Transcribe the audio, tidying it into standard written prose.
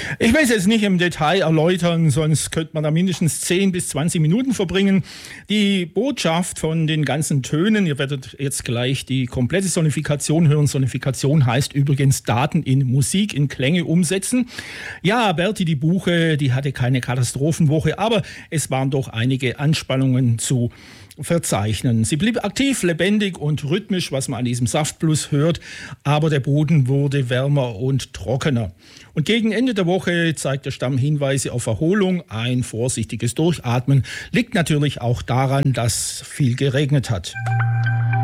Ich will es jetzt nicht im Detail erläutern, sonst könnte man da mindestens 10 bis 20 Minuten verbringen. Die Botschaft von den ganzen Tönen, ihr werdet jetzt gleich die komplette Sonifikation hören. Sonifikation heißt übrigens Daten in Musik, in Klänge umsetzen. Ja, Berti die Buche, die hatte keine Katastrophenwoche, aber es waren doch einige Anspannungen zu verzeichnen. Sie blieb aktiv, lebendig und rhythmisch, was man an diesem Saftblues hört, aber der Boden wurde wärmer und trockener. Und gegen Ende der Woche zeigt der Stamm Hinweise auf Erholung. Ein vorsichtiges Durchatmen liegt natürlich auch daran, dass viel geregnet hat.